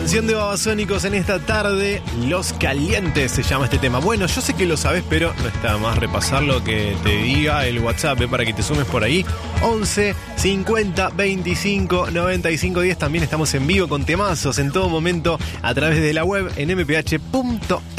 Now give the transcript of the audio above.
Canción de Babasónicos en esta tarde, Los Calientes se llama este tema. Bueno, yo sé que lo sabes, pero no está más repasar lo que te diga el WhatsApp, para que te sumes por ahí. 11 50 25 95 10. También estamos en vivo con temazos en todo momento a través de la web en mph.fm.